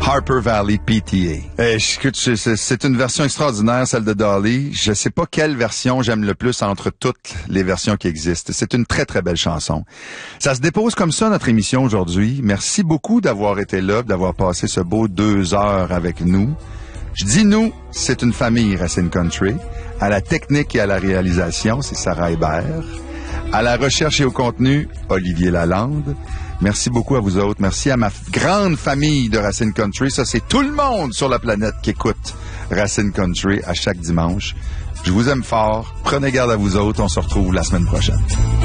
Harper Valley PTA. Écoute, c'est une version extraordinaire, celle de Dolly. Je sais pas quelle version j'aime le plus entre toutes les versions qui existent. C'est une très, très belle chanson. Ça se dépose comme ça, notre émission aujourd'hui. Merci beaucoup d'avoir été là, d'avoir passé ce beau 2 heures avec nous. Je dis nous, c'est une famille Racine Country. À la technique et à la réalisation, c'est Sarah Hébert. À la recherche et au contenu, Olivier Lalande. Merci beaucoup à vous autres. Merci à ma grande famille de Racine Country. Ça, c'est tout le monde sur la planète qui écoute Racine Country à chaque dimanche. Je vous aime fort. Prenez garde à vous autres. On se retrouve la semaine prochaine.